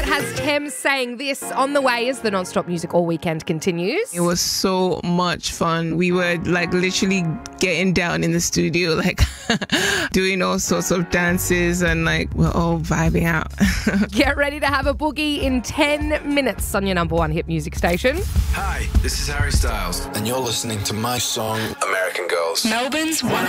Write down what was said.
has Thames saying this on the way as the non-stop music all weekend continues. It was so much fun. We were like literally getting down in the studio, like doing all sorts of dances, and like we're all vibing out. Get ready to have a boogie in 10 minutes on your number one hit music station. Hi, this is Harry Styles, and you're listening to my song, American Girls. Melbourne's one